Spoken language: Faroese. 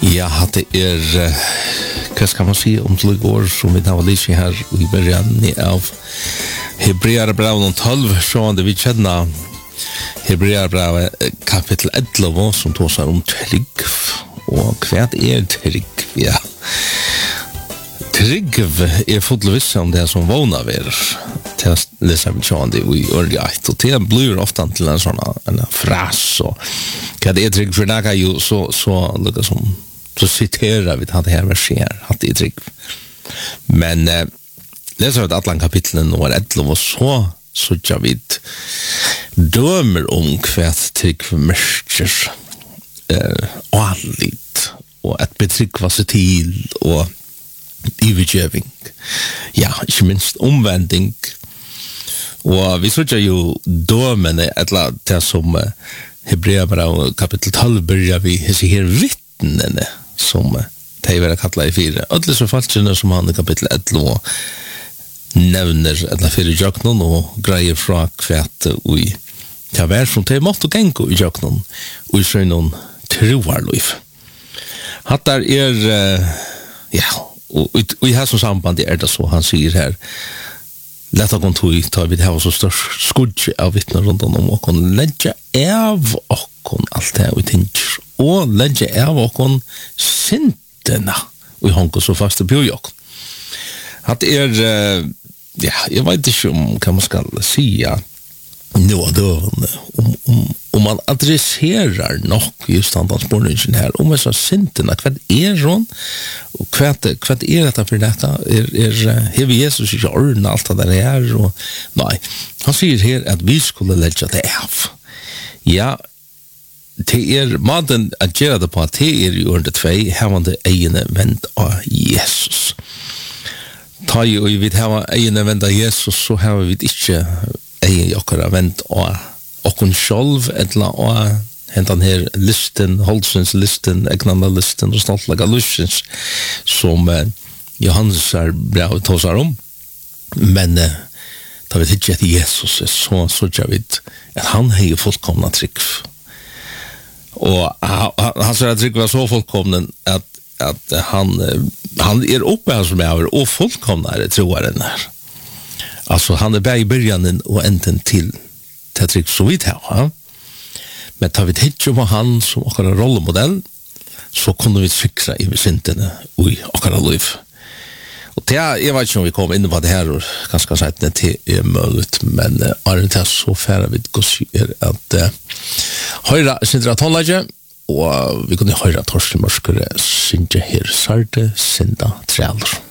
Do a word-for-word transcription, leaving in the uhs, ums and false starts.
Ja, det er, hva skal man si om til i går, som vi tar lyst her i början av Hebreerbrevet tolv, så det vi kjenner Hebreerbrevet kapitel elleve, som tar seg om trygg, og hva er trygg? Ja, trygg er fotlevis om det som vågner ved til å lese vi kjønne i ørlighet, og det blir ofte til en sånn en fras, og hva det er trygg, for det er jo så, så lukket som så citerar vi det här verset här, att det är trygg. Men eh, läser vi att alla kapitlen och elleve och så så jag vet dömer om kvärt trygg för mörker eh, och allt och att betrygga sig till och övergivning. Ja, inte minst omvändning. Och vi såg ju dömen eller det som Hebreerbrevet kapitel tolv börjar vi här vittnen som de vil kalla i fire. Alle så falskene som han i kapittel elleve nevner eller fire jøknen og greier fra kvæt og i ta vær som de måtte gengå i jøknen og i søgnen troarliv. Hatt der er ja, og i her som samband er det så han sier her lett å kontor ta vi det her så størst skudje av vittner rundt om og kan legge av og alt det vi tenker og legge av okkon syndene og honker så fast på jokk. At er, uh, ja, jeg vet ikke om hva man skal si nå døvende, om, om, om man adresserer nok just han spørningen her, om disse syndene, hva er sånn, og hva, hva er dette for dette? Er, er, har vi Jesus ikke ordnet alt det der her? Og, nei, han sier her at vi skulle legge det av. Ja, det er maten at gjøre det på at det er i under tvei hevende egene vent av Jesus. Ta jo vi har egene vent av Jesus, så har vi ikke egen jokkere vent av okken selv, eller av hentan her listen, Holdsens listen, egnande listen og stoltlega lustens, som eh, Johannes er bra å ta seg om. Men eh, da vi ikke etter Jesus, så så jeg vet at han har jo fullkomna trygg. Og han sier at trygg var så fullkomnen at, at han, han er oppe her som er og fullkomnare troaren her. Altså han er bare i börjanen og enden til til trygg så vidt her. Ja? Men tar vi ikke på han som okkara rollemodell, så kunne vi trygge i besintene og i okkara liv. Og det er, jeg vet ikke om vi kommer inn på det her, og ganske sagt det til er mulig, men uh, er det så færre vi går sier at uh, høyre Sindra Tonlage, og vi kunne høyre Torsten Mørskere Sindra her Sarte Sinda Trealer.